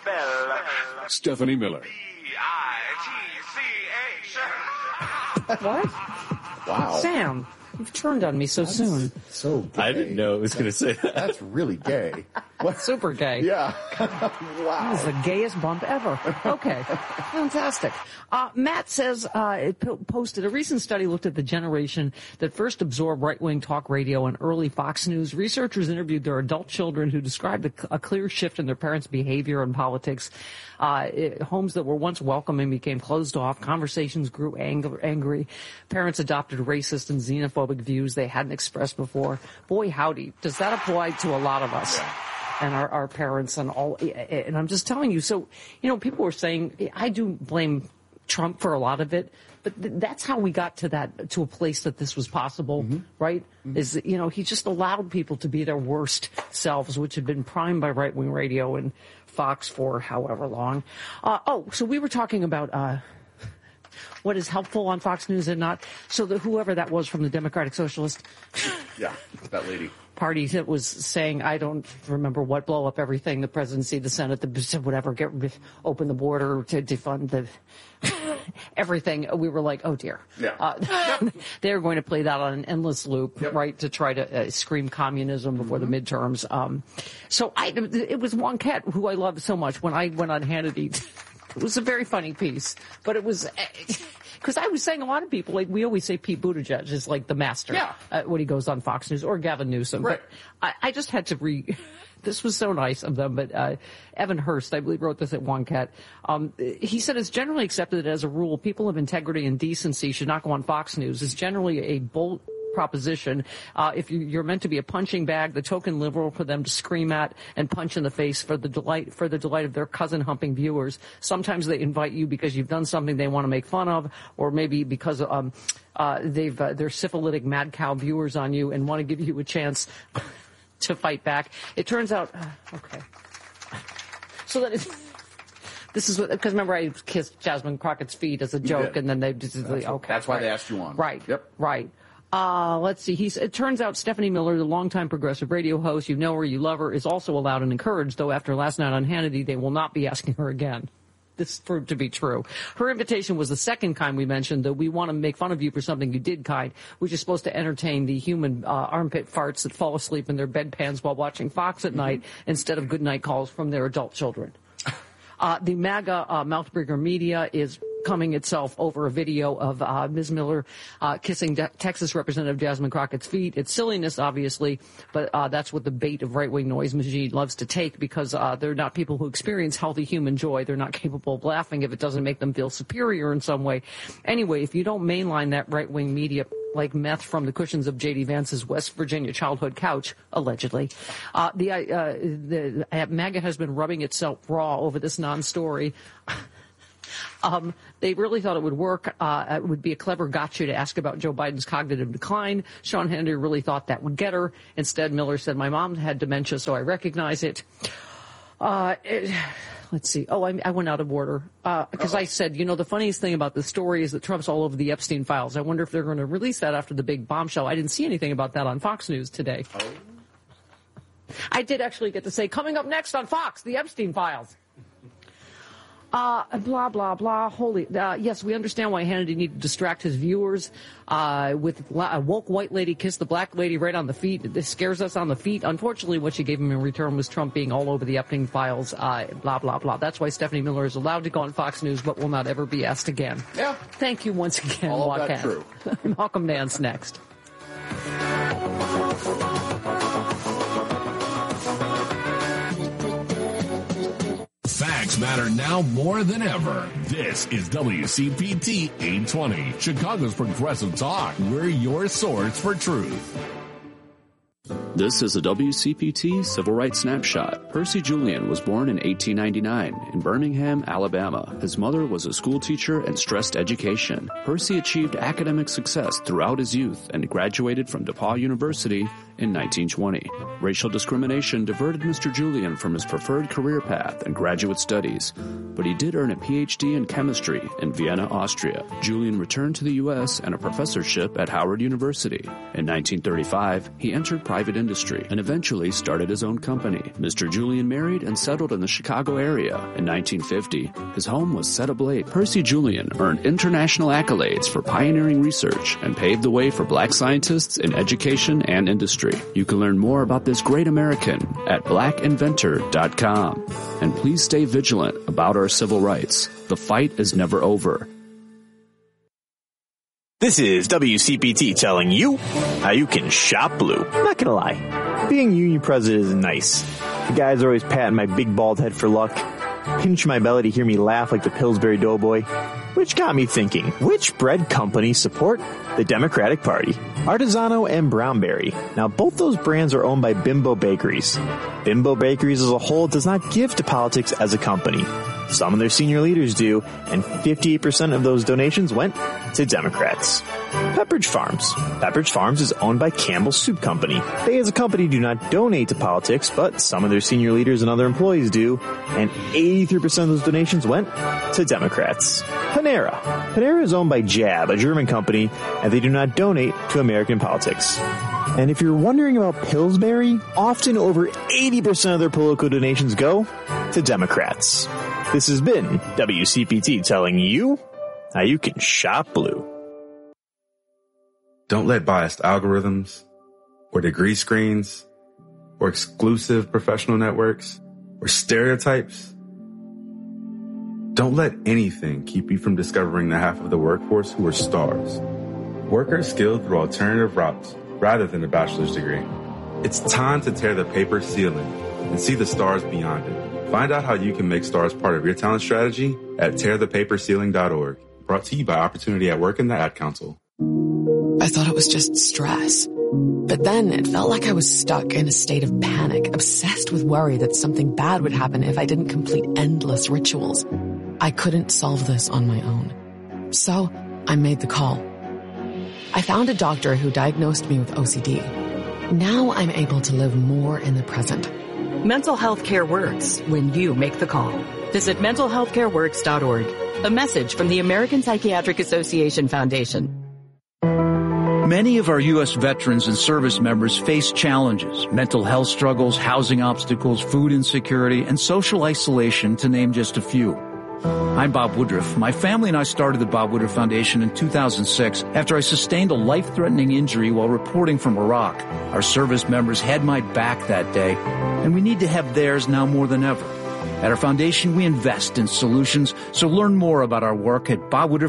spell Stephanie Miller. B-I-T-C-H. What? Wow. Sam, you've turned on me so soon. So gay. I didn't know it was going to say that. That's really gay. What? Super gay. Yeah. That Wow. was the gayest bump ever. Okay. Fantastic. Matt says, it posted a recent study looked at the generation that first absorbed right-wing talk radio and early Fox News. Researchers interviewed their adult children who described a clear shift in their parents' behavior and politics. Homes that were once welcoming became closed off. Conversations grew angry. Parents adopted racist and xenophobic views they hadn't expressed before. Boy, howdy. Does that apply to a lot of us? And our parents and all, and I'm just telling you. So, people were saying, I do blame Trump for a lot of it, but that's how we got to a place that this was possible, right? Is, he just allowed people to be their worst selves, which had been primed by right-wing radio and Fox for however long. So we were talking about, what is helpful on Fox News and not. So whoever that was from the Democratic Socialist. Yeah, that lady. Party that was saying, I don't remember what, blow up everything, the presidency, the Senate, whatever, open the border to defund the everything. We were like, oh dear. Yeah. They're going to play that on an endless loop, Yep. right, to try to scream communism before the midterms. It was Wonquette, who I loved so much, when I went on Hannity. It was a very funny piece, but it was, because I was saying a lot of people, like we always say Pete Buttigieg is like the master when he goes on Fox News, or Gavin Newsom. Right. But I just had to this was so nice of them, but Evan Hurst, I believe, wrote this at Wonquette. He said it's generally accepted that as a rule, people of integrity and decency should not go on Fox News. It's generally a bold proposition. If you're meant to be a punching bag, the token liberal for them to scream at and punch in the face for the delight of their cousin humping viewers. Sometimes they invite you because you've done something they want to make fun of, or maybe because they're syphilitic mad cow viewers on you and want to give you a chance to fight back. It turns out, okay. So that is. This is because remember I kissed Jasmine Crockett's feet as a joke, and then they just okay. That's why they asked you on. Right. Yep. Right. Let's see. It turns out Stephanie Miller, the longtime progressive radio host, you know her, you love her, is also allowed and encouraged, though after last night on Hannity, they will not be asking her again. This proved to be true. Her invitation was the second kind we mentioned, that we want to make fun of you for something you did kind, which is supposed to entertain the human armpit farts that fall asleep in their bedpans while watching Fox at night instead of good night calls from their adult children. The MAGA Mouthbreaker media is coming itself over a video of Ms. Miller kissing Texas Representative Jasmine Crockett's feet. It's silliness, obviously, but that's what the bait of right-wing noise machine loves to take, because they're not people who experience healthy human joy. They're not capable of laughing if it doesn't make them feel superior in some way. Anyway, if you don't mainline that right-wing media like meth from the cushions of J.D. Vance's West Virginia childhood couch, allegedly. The MAGA has been rubbing itself raw over this non-story. They really thought it would work. It would be a clever gotcha to ask about Joe Biden's cognitive decline. Sean Hannity really thought that would get her. Instead, Miller said, my mom had dementia, so I recognize it. Let's see. Oh, I went out of order because I said, the funniest thing about the story is that Trump's all over the Epstein files. I wonder if they're going to release that after the big bombshell. I didn't see anything about that on Fox News today. Oh. I did actually get to say, coming up next on Fox, the Epstein files. Blah, blah, blah. Yes, we understand why Hannity needed to distract his viewers with a woke white lady kiss the black lady right on the feet. This scares us on the feet. Unfortunately, what she gave him in return was Trump being all over the Epstein files, blah, blah, blah. That's why Stephanie Miller is allowed to go on Fox News, but will not ever be asked again. Yeah. Thank you once again, all of that true. Malcolm Nance next. Facts matter now more than ever. This is WCPT 820, Chicago's Progressive Talk. We're your source for truth. This is a WCPT Civil Rights Snapshot. Percy Julian was born in 1899 in Birmingham, Alabama. His mother was a school teacher and stressed education. Percy achieved academic success throughout his youth and graduated from DePauw University in 1920. Racial discrimination diverted Mr. Julian from his preferred career path and graduate studies, but he did earn a PhD in chemistry in Vienna, Austria. Julian returned to the U.S. and a professorship at Howard University. In 1935, he entered private industry and eventually started his own company. Mr. Julian married and settled in the Chicago area. In 1950, his home was set ablaze. Percy Julian earned international accolades for pioneering research and paved the way for black scientists in education and industry. You can learn more about this great American at blackinventor.com. And please stay vigilant about our civil rights. The fight is never over. This is WCPT telling you how you can shop blue. I'm not gonna lie, being union president is nice. The guys are always patting my big bald head for luck, pinch my belly to hear me laugh like the Pillsbury Doughboy, which got me thinking, which bread companies support the Democratic Party? Artisano and Brownberry. Now, both those brands are owned by Bimbo Bakeries. Bimbo Bakeries as a whole does not give to politics as a company. Some of their senior leaders do, and 58% of those donations went to Democrats. Pepperidge Farms. Pepperidge Farms is owned by Campbell Soup Company. They as a company do not donate to politics, but some of their senior leaders and other employees do, and 83% of those donations went to Democrats. Panera. Panera is owned by Jab, a German company, and they do not donate to American politics. And if you're wondering about Pillsbury, often over 80% of their political donations go to Democrats. This has been WCPT telling you how you can shop blue. Don't let biased algorithms or degree screens or exclusive professional networks or stereotypes. Don't let anything keep you from discovering the half of the workforce who are stars. Workers skilled through alternative routes rather than a bachelor's degree. It's time to tear the paper ceiling and see the stars beyond it. Find out how you can make stars part of your talent strategy at tearthepaperceiling.org. Brought to you by Opportunity at Work and the Ad Council. I thought it was just stress. But then it felt like I was stuck in a state of panic, obsessed with worry that something bad would happen if I didn't complete endless rituals. I couldn't solve this on my own. So I made the call. I found a doctor who diagnosed me with OCD. Now I'm able to live more in the present. Mental health care works when you make the call. Visit mentalhealthcareworks.org. A message from the American Psychiatric Association Foundation. Many of our U.S. veterans and service members face challenges, mental health struggles, housing obstacles, food insecurity, and social isolation, to name just a few. I'm Bob Woodruff. My family and I started the Bob Woodruff Foundation in 2006 after I sustained a life-threatening injury while reporting from Iraq. Our service members had my back that day, and we need to have theirs now more than ever. At our foundation, we invest in solutions, so learn more about our work at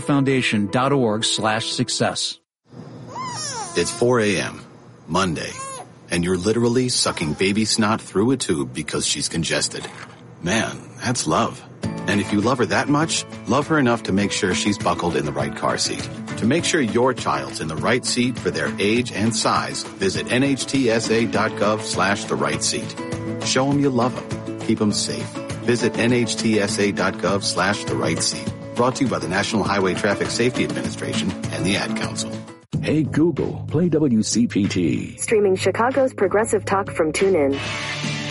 bobwoodrufffoundation.org/success. It's 4 a.m., Monday, and you're literally sucking baby snot through a tube because she's congested. Man, that's love. And if you love her that much, love her enough to make sure she's buckled in the right car seat. To make sure your child's in the right seat for their age and size, visit nhtsa.gov/the right seat. Show them you love them. Keep them safe. Visit nhtsa.gov/the right seat. Brought to you by the National Highway Traffic Safety Administration and the Ad Council. Hey Google, play WCPT. Streaming Chicago's progressive talk from TuneIn.